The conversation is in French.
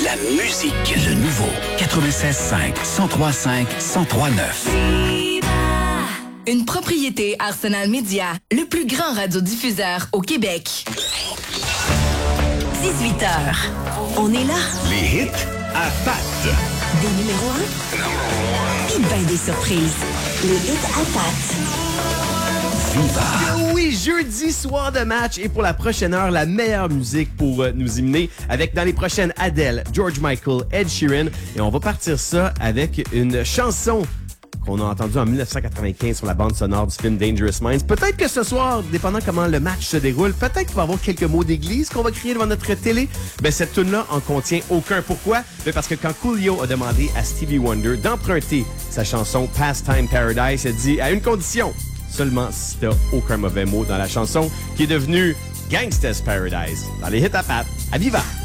la musique. Le nouveau 96.5, 103.5, 103.9. Une propriété Arsenal Media, le plus grand radiodiffuseur au Québec. 18h. On est là. Les hits à patte. Des numéros 1 et bien des surprises. Les hits à patte. Oui, jeudi soir de match et pour la prochaine heure, la meilleure musique pour nous hymner avec dans les prochaines Adele, George Michael, Ed Sheeran et on va partir ça avec une chanson qu'on a entendue en 1995 sur la bande sonore du film Dangerous Minds. Peut-être que ce soir, dépendant comment le match se déroule, peut-être qu'il va y avoir quelques mots d'église qu'on va crier devant notre télé. Ben, cette tune-là en contient aucun. Pourquoi? Ben, parce que quand Coolio a demandé à Stevie Wonder d'emprunter sa chanson Pastime Paradise, il a dit à une condition. Seulement si t'as aucun mauvais mot dans la chanson qui est devenue Gangsta's Paradise dans les hits à patte. À Viva!